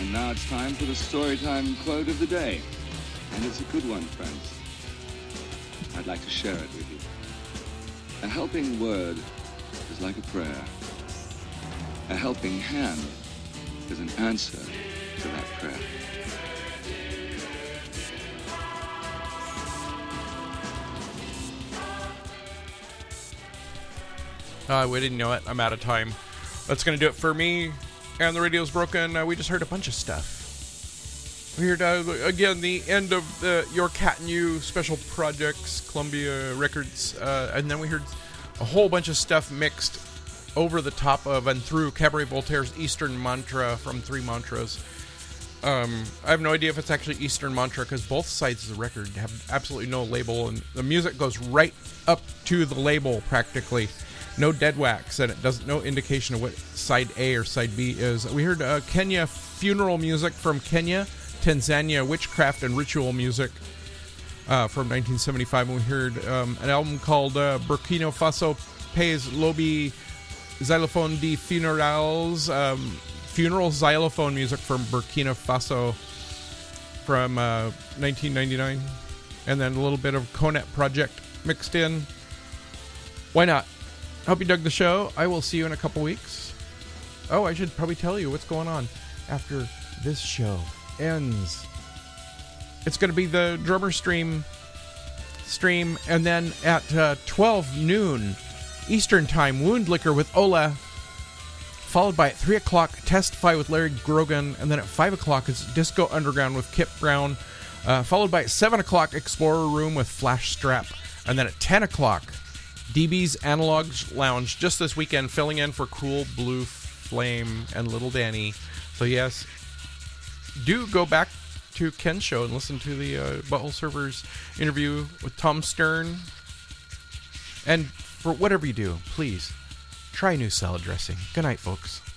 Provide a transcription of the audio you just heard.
And now it's time for the Storytime quote of the day. And it's a good one, friends. I'd like to share it with you. A helping word is like a prayer. A helping hand is an answer to that prayer. We didn't know it. I'm out of time. That's going to do it for me. And the radio's broken. We just heard a bunch of stuff. We heard, again, the end of the Your Cat and You special projects, Columbia Records. And then we heard a whole bunch of stuff mixed over the top of and through Cabaret Voltaire's Eastern Mantra from Three Mantras. I have no idea if it's actually Eastern Mantra because both sides of the record have absolutely no label. And the music goes right up to the label practically. No dead wax, and it doesn't no indication of what side A or side B is. We heard Kenya funeral music from Kenya, Tanzania witchcraft and ritual music from 1975. And we heard an album called Burkina Faso Pays Lobby Xylophone de Funerals, funeral xylophone music from Burkina Faso from 1999. And then a little bit of Conet Project mixed in. Why not? Hope you dug the show. I will see you in a couple weeks. Oh, I should probably tell you what's going on after this show ends. It's going to be the drummer stream, and then at 12 noon Eastern Time, Wound Liquor with Ola, followed by at 3 o'clock Testify with Larry Grogan, and then at 5 o'clock is Disco Underground with Kip Brown, followed by at 7 o'clock Explorer Room with Flash Strap, and then at 10 o'clock DB's Analog Lounge, just this weekend, filling in for Cool Blue Flame and Little Danny. So yes, do go back to Ken's show and listen to the Butthole Servers interview with Tom Stern. And for whatever you do, please try new salad dressing. Good night, folks.